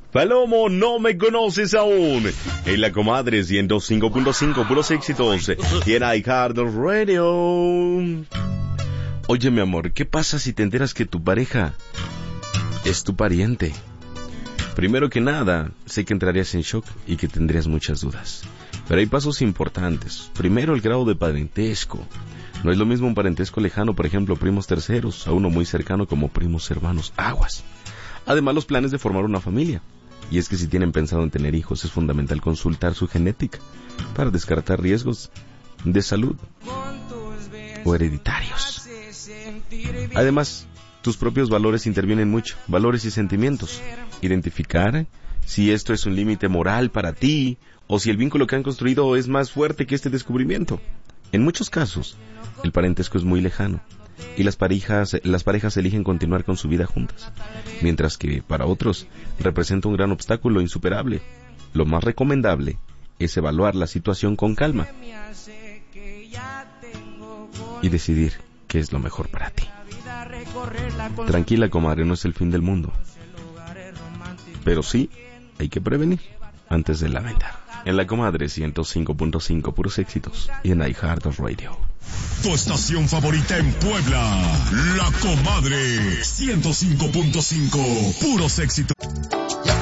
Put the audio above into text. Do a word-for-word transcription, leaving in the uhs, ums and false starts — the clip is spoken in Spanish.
Palomo, no me conoces aún. En la comadre ciento cinco punto cinco, puros éxitos. Y en iHeartRadio. Oye, mi amor, ¿qué pasa si te enteras que tu pareja es tu pariente? Primero que nada, sé que entrarías en shock y que tendrías muchas dudas. Pero hay pasos importantes. Primero, el grado de parentesco. No es lo mismo un parentesco lejano, por ejemplo, primos terceros, a uno muy cercano como primos hermanos. Aguas. Además, los planes de formar una familia. Y es que si tienen pensado en tener hijos, es fundamental consultar su genética para descartar riesgos de salud o hereditarios. Además, tus propios valores intervienen mucho, valores y sentimientos. Identificar si esto es un límite moral para ti o si el vínculo que han construido es más fuerte que este descubrimiento. En muchos casos, el parentesco es muy lejano y las parejas, las parejas eligen continuar con su vida juntas, mientras que para otros representa un gran obstáculo insuperable. Lo más recomendable es evaluar la situación con calma y decidir qué es lo mejor para ti. Tranquila, comadre, no es el fin del mundo, pero sí hay que prevenir antes de lamentar. En la comadre ciento cinco punto cinco, puros éxitos, y en iHeartRadio. Tu estación favorita en Puebla, La Comadre ciento cinco punto cinco, puros éxitos.